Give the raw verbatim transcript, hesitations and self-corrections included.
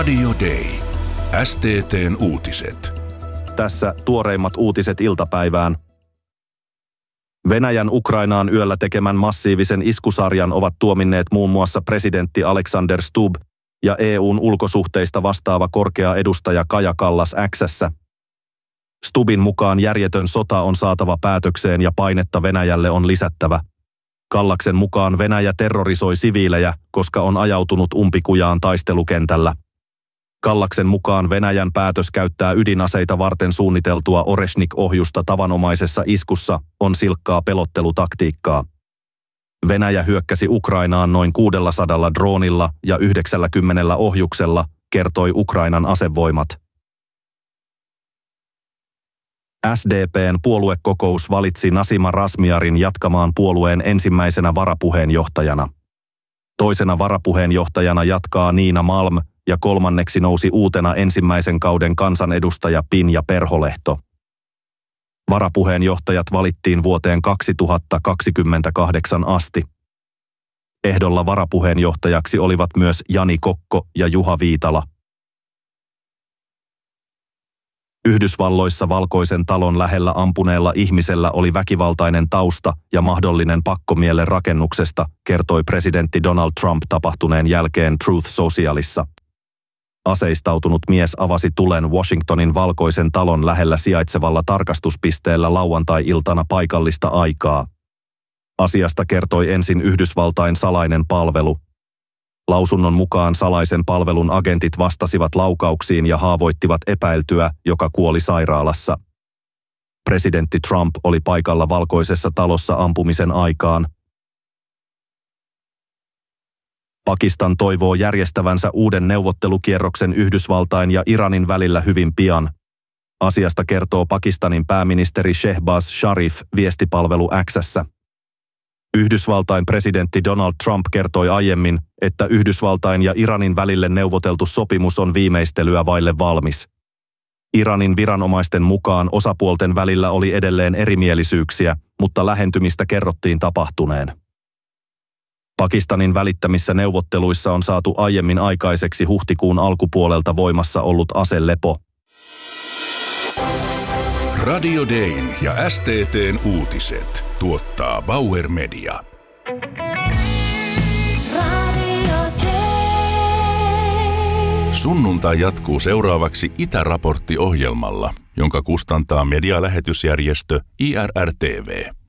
Radio Day. S T T:n uutiset. Tässä tuoreimmat uutiset iltapäivään. Venäjän Ukrainaan yöllä tekemän massiivisen iskusarjan ovat tuominneet muun muassa presidentti Alexander Stubb ja E U:n ulkosuhteista vastaava korkea edustaja Kaja Kallas X:ssä. Stubbin mukaan järjetön sota on saatava päätökseen ja painetta Venäjälle on lisättävä. Kallaksen mukaan Venäjä terrorisoi siviilejä, koska on ajautunut umpikujaan taistelukentällä. Kallaksen mukaan Venäjän päätös käyttää ydinaseita varten suunniteltua Oreshnik-ohjusta tavanomaisessa iskussa on silkkaa pelottelutaktiikkaa. Venäjä hyökkäsi Ukrainaan noin kuusisataa droonilla ja yhdeksänkymmentä ohjuksella, kertoi Ukrainan asevoimat. S D P:n puoluekokous valitsi Nasima Razmyarin jatkamaan puolueen ensimmäisenä varapuheenjohtajana. Toisena varapuheenjohtajana jatkaa Niina Malm ja kolmanneksi nousi uutena ensimmäisen kauden kansanedustaja Pinja Perholehto. Varapuheenjohtajat valittiin vuoteen kaksituhattakaksikymmentäkahdeksan asti. Ehdolla varapuheenjohtajaksi olivat myös Jani Kokko ja Juha Viitala. Yhdysvalloissa Valkoisen talon lähellä ampuneella ihmisellä oli väkivaltainen tausta ja mahdollinen pakkomielle rakennuksesta, kertoi presidentti Donald Trump tapahtuneen jälkeen Truth Socialissa. Aseistautunut mies avasi tulen Washingtonin Valkoisen talon lähellä sijaitsevalla tarkastuspisteellä lauantai-iltana paikallista aikaa. Asiasta kertoi ensin Yhdysvaltain salainen palvelu. Lausunnon mukaan salaisen palvelun agentit vastasivat laukauksiin ja haavoittivat epäiltyä, joka kuoli sairaalassa. Presidentti Trump oli paikalla Valkoisessa talossa ampumisen aikaan. Pakistan toivoo järjestävänsä uuden neuvottelukierroksen Yhdysvaltain ja Iranin välillä hyvin pian. Asiasta kertoo Pakistanin pääministeri Shehbaz Sharif viestipalvelu X:ssä. Yhdysvaltain presidentti Donald Trump kertoi aiemmin, että Yhdysvaltain ja Iranin välille neuvoteltu sopimus on viimeistelyä vaille valmis. Iranin viranomaisten mukaan osapuolten välillä oli edelleen erimielisyyksiä, mutta lähentymistä kerrottiin tapahtuneen. Pakistanin välittämissä neuvotteluissa on saatu aiemmin aikaiseksi huhtikuun alkupuolelta voimassa ollut aselepo. Radio Dayn ja S T T:n uutiset tuottaa Bauer Media. Radio Day. Sunnuntai jatkuu seuraavaksi Itäraportti-ohjelmalla, jonka kustantaa medialähetysjärjestö I R R T V.